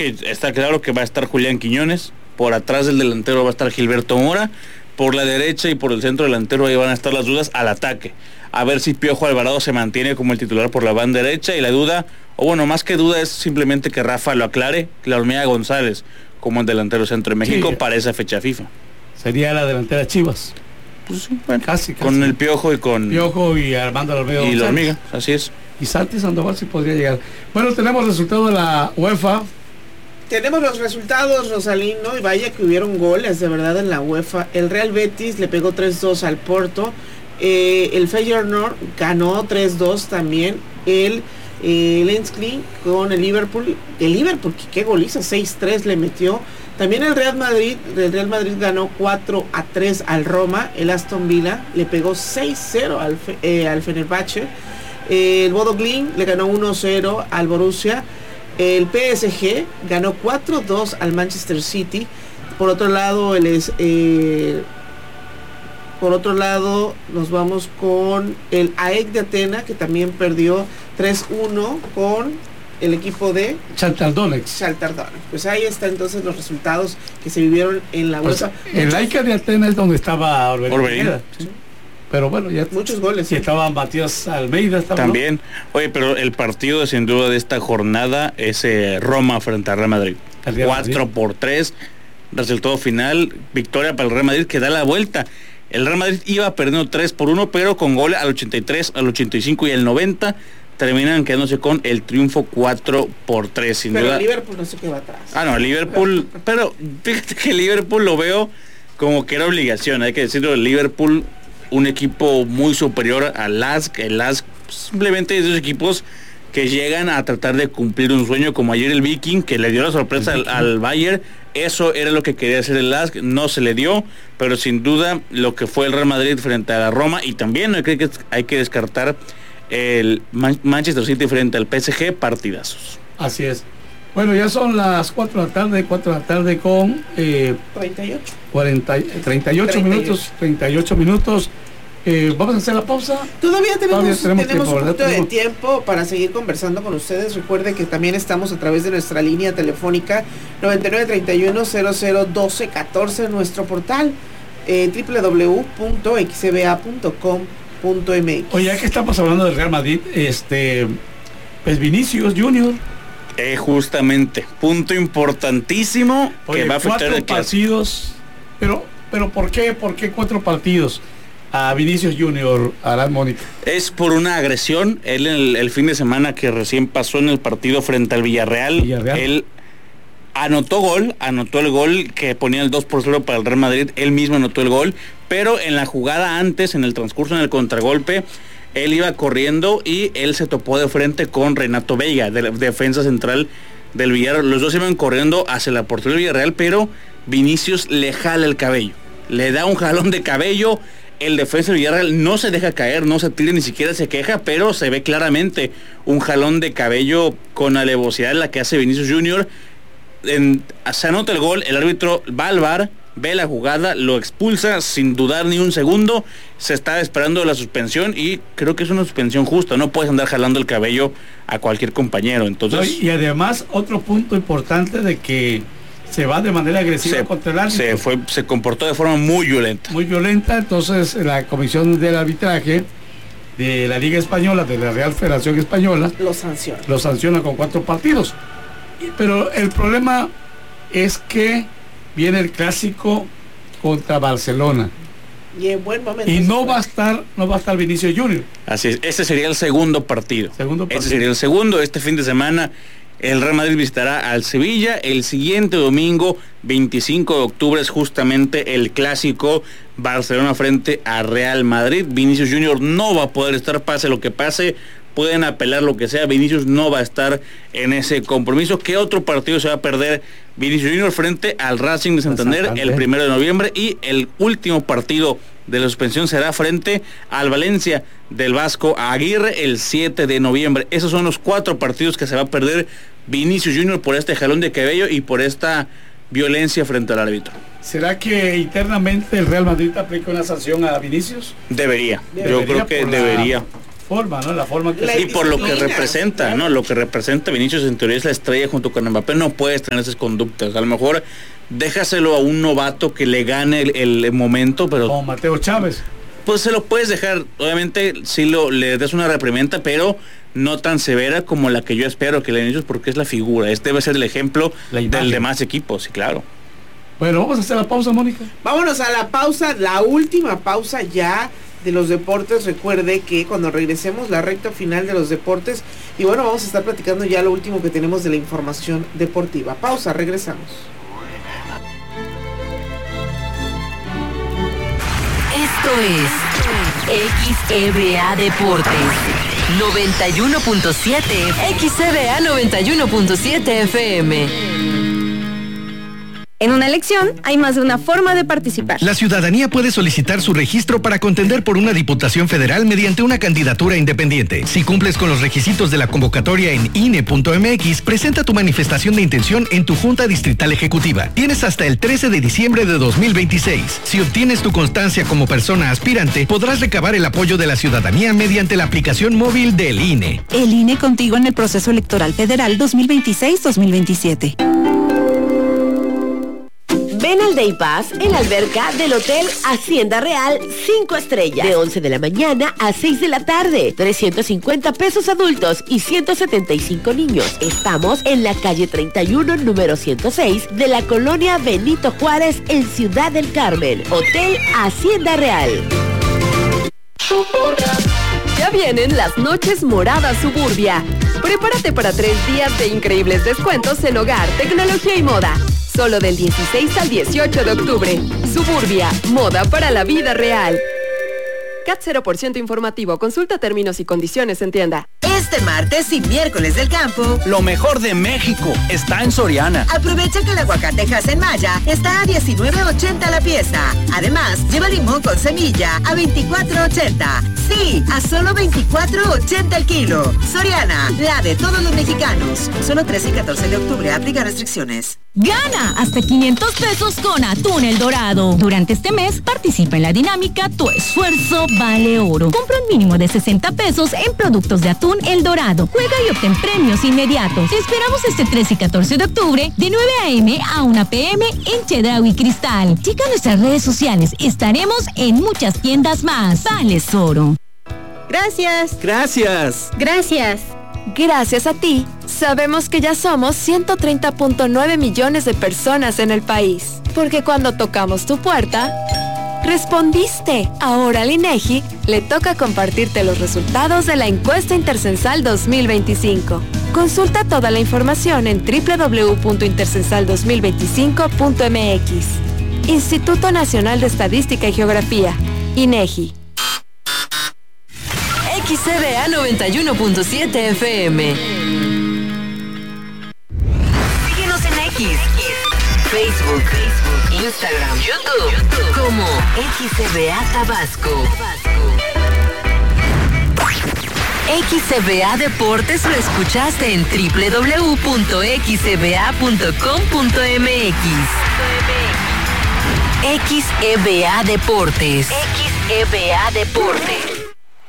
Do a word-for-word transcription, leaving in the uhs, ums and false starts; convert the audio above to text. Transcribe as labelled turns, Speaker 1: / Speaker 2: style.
Speaker 1: que está claro que va a estar Julián Quiñones, por atrás del delantero va a estar Gilberto Mora, por la derecha y por el centro delantero ahí van a estar las dudas al ataque. A ver si Piojo Alvarado se mantiene como el titular por la banda derecha, y la duda, o bueno, más que duda es simplemente que Rafa lo aclare, la Hormiga González como el delantero centro de México sí, para esa fecha FIFA.
Speaker 2: Sería la delantera Chivas.
Speaker 1: Pues sí, bueno,
Speaker 2: casi, casi.
Speaker 1: Con el Piojo y con...
Speaker 2: Piojo y Armando la Hormiga
Speaker 1: Y la Hormiga, así es.
Speaker 2: Y Santi Sandoval sí podría llegar. Bueno, tenemos resultado de la UEFA.
Speaker 3: Tenemos los resultados, Rosalino, y vaya que hubieron goles de verdad en la UEFA. El Real Betis le pegó tres dos al Porto. Eh, el Feyenoord ganó tres dos también. El eh, Lenskley con el Liverpool. El Liverpool, qué goliza, seis tres le metió. También el Real Madrid, el Real Madrid ganó cuatro a tres al Roma. El Aston Villa le pegó seis cero al, eh, al Fenerbahce. Eh, el Bodo Glimt le ganó uno cero al Borussia. El P S G ganó cuatro dos al Manchester City. Por otro lado, el es, eh, por otro lado nos vamos con el A E C de Atenas, que también perdió tres uno con el equipo de
Speaker 2: Shakhtar Donetsk.
Speaker 3: Shakhtar Donetsk. Pues ahí están entonces los resultados que se vivieron en la UEFA.
Speaker 2: Pues, el A E C de Atenas es donde estaba Orbelín. Sí. Pero bueno, ya
Speaker 3: muchos goles.
Speaker 2: Y estaba Matías Almeida. Estaba,
Speaker 1: también. ¿No? Oye, pero el partido sin duda de esta jornada es eh, Roma frente al Real Madrid. cuatro por tres, resultado final, victoria para el Real Madrid que da la vuelta. El Real Madrid iba perdiendo tres por uno, pero con gol al ochenta y tres, al ochenta y cinco y al noventa terminan quedándose con el triunfo cuatro por tres, sin
Speaker 3: pero
Speaker 1: duda.
Speaker 3: Pero Liverpool no se queda atrás.
Speaker 1: Ah, no, Liverpool, pero fíjate que Liverpool lo veo como que era obligación, hay que decirlo, el Liverpool, un equipo muy superior al L A S K. El L A S K simplemente es de esos equipos que llegan a tratar de cumplir un sueño, como ayer el Viking, que le dio la sorpresa al, al Bayern. Eso era lo que quería hacer el L A S K, no se le dio, pero sin duda lo que fue el Real Madrid frente a la Roma, y también hay que, hay que descartar el Man- Manchester City frente al P S G, partidazos.
Speaker 2: Así es. Bueno, ya son las cuatro de la tarde, cuatro de la tarde con eh,
Speaker 3: treinta y ocho.
Speaker 2: cuarenta, treinta y ocho minutos, treinta y ocho minutos. Eh, ¿Vamos a hacer la pausa?
Speaker 3: Todavía tenemos,
Speaker 2: Todavía tenemos,
Speaker 3: tenemos
Speaker 2: tiempo,
Speaker 3: un poquito
Speaker 2: ¿verdad?
Speaker 3: de tiempo para seguir conversando con ustedes. Recuerde que también estamos a través de nuestra línea telefónica noventa y nueve treinta y uno cero cero doce catorce, nuestro portal eh, doble u doble u doble u punto x c b a punto com punto m x.
Speaker 2: Oye, ya que estamos hablando del Real Madrid, este, pues Vinicius Junior.
Speaker 1: Eh, justamente, punto importantísimo.
Speaker 2: Oye,
Speaker 1: que va a afectar
Speaker 2: cuatro
Speaker 1: el
Speaker 2: partidos, pero, pero ¿por qué? ¿Por qué cuatro partidos a Vinicius Junior, Arán Mónica?
Speaker 1: Es por una agresión. Él el, el fin de semana que recién pasó en el partido frente al Villarreal,
Speaker 2: Villarreal.
Speaker 1: él anotó gol, anotó el gol que ponía el dos por cero para el Real Madrid, él mismo anotó el gol, pero en la jugada antes, en el transcurso, en el contragolpe, él iba corriendo y él se topó de frente con Renato Veiga, de la defensa central del Villarreal. Los dos iban corriendo hacia la portería del Villarreal, pero Vinicius le jala el cabello, le da un jalón de cabello. El defensa del Villarreal no se deja caer, no se tira, ni siquiera se queja, pero se ve claramente un jalón de cabello con alevosidad en la que hace Vinicius Junior. En, se anota el gol, el árbitro va al V A R, ve la jugada, lo expulsa sin dudar ni un segundo. Se está esperando la suspensión y creo que es una suspensión justa. No puedes andar jalando el cabello a cualquier compañero. Entonces,
Speaker 2: y además otro punto importante de que se va de manera agresiva
Speaker 1: se,
Speaker 2: contra el árbitro.
Speaker 1: Se, fue, se comportó de forma muy violenta.
Speaker 2: Muy violenta, entonces la Comisión del Arbitraje de la Liga Española, de la Real Federación Española,
Speaker 3: lo sanciona.
Speaker 2: Lo sanciona con cuatro partidos. Pero el problema es que viene el clásico contra Barcelona.
Speaker 3: Y en buen momento.
Speaker 2: Y no va a estar, no va a estar Vinicius Junior.
Speaker 1: Así es, este sería el segundo partido.
Speaker 2: Segundo partido.
Speaker 1: Este sería el segundo, este fin de semana. El Real Madrid visitará al Sevilla. El siguiente domingo, veinticinco de octubre, es justamente el clásico Barcelona frente a Real Madrid. Vinicius Junior no va a poder estar, pase lo que pase. Pueden apelar lo que sea, Vinicius no va a estar en ese compromiso. ¿Qué otro partido se va a perder Vinicius Junior? Frente al Racing de Santander, Santander el primero de noviembre, y el último partido de la suspensión será frente al Valencia del Vasco Aguirre el siete de noviembre. Esos son los cuatro partidos que se va a perder Vinicius Junior por este jalón de cabello y por esta violencia frente al árbitro.
Speaker 2: ¿Será que internamente el Real Madrid aplica una sanción a Vinicius?
Speaker 1: Debería,
Speaker 2: debería
Speaker 1: yo creo que
Speaker 2: por la,
Speaker 1: debería.
Speaker 2: forma, ¿no? La forma que...
Speaker 3: La
Speaker 1: Y por lo que
Speaker 3: disciplina,
Speaker 1: representa,
Speaker 3: claro.
Speaker 1: ¿no? Lo que representa Vinicius en teoría es la estrella junto con Mbappé, no puedes tener esas conductas. A lo mejor déjaselo a un novato que le gane el, el momento, pero...
Speaker 2: Como Mateo Chávez.
Speaker 1: Pues se lo puedes dejar, obviamente sí lo, le des una reprimenda, pero no tan severa como la que yo espero que le Vinicius, porque es la figura. Este debe ser el ejemplo del demás equipo, sí, claro.
Speaker 2: Bueno, vamos a hacer la pausa, Mónica.
Speaker 3: Vámonos a la pausa, la última pausa ya de los deportes. Recuerde que cuando regresemos la recta final de los deportes, y bueno, vamos a estar platicando ya lo último que tenemos de la información deportiva. Pausa, regresamos.
Speaker 4: Esto es X E B A Deportes noventa y uno punto siete. X E B A noventa y uno punto siete F M.
Speaker 5: En una elección hay más de una forma de participar.
Speaker 6: La ciudadanía puede solicitar su registro para contender por una diputación federal mediante una candidatura independiente. Si cumples con los requisitos de la convocatoria en I N E punto M X, presenta tu manifestación de intención en tu Junta Distrital Ejecutiva. Tienes hasta el trece de diciembre de dos mil veintiséis. Si obtienes tu constancia como persona aspirante, podrás recabar el apoyo de la ciudadanía mediante la aplicación móvil del I N E.
Speaker 7: El I N E contigo en el proceso electoral federal dos mil veintiséis dos mil veintisiete.
Speaker 4: Ven al Day Pass en la alberca del Hotel Hacienda Real cinco estrellas. De once de la mañana a seis de la tarde. trescientos cincuenta pesos adultos y ciento setenta y cinco niños. Estamos en la calle treinta y uno, número ciento seis, de la colonia Benito Juárez, en Ciudad del Carmen. Hotel Hacienda Real. Ya vienen las noches moradas Suburbia. Prepárate para tres días de increíbles descuentos en hogar, tecnología y moda. Solo del dieciséis al dieciocho de octubre. Suburbia, moda para la vida real. C A T cero por ciento informativo. Consulta términos y condiciones en tienda.
Speaker 8: Este martes y miércoles del campo,
Speaker 9: lo mejor de México está en Soriana.
Speaker 8: Aprovecha que el aguacate en Maya está a diecinueve ochenta la pieza. Además, lleva limón con semilla a veinticuatro ochenta. Sí, a solo veinticuatro ochenta el kilo. Soriana, la de todos los mexicanos. Solo trece y catorce de octubre, aplica restricciones.
Speaker 7: Gana hasta quinientos pesos con Atún El Dorado. Durante este mes participa en la dinámica Tu Esfuerzo Vale Oro. Compra un mínimo de sesenta pesos en productos de Atún El Dorado. Juega y obtén premios inmediatos. Te esperamos este trece y catorce de octubre de nueve a eme a una pe eme en Chedraui Cristal. Checa nuestras redes sociales. Estaremos en muchas tiendas más. Vales Oro.
Speaker 5: Gracias.
Speaker 9: Gracias.
Speaker 5: Gracias.
Speaker 4: Gracias a ti, sabemos que ya somos ciento treinta punto nueve millones de personas en el país. Porque cuando tocamos tu puerta, respondiste. Ahora al INEGI le toca compartirte los resultados de la encuesta Intercensal dos mil veinticinco. Consulta toda la información en doble u doble u doble u punto intercensal dos mil veinticinco punto eme equis. Instituto Nacional de Estadística y Geografía, INEGI. X E B A noventa y uno punto siete F M. Síguenos en X, Facebook, Instagram, YouTube, como X E B A Tabasco. X E B A Deportes lo escuchaste en doble u doble u doble u punto x e b a punto com punto eme equis. X E B A Deportes. X E B A Deportes.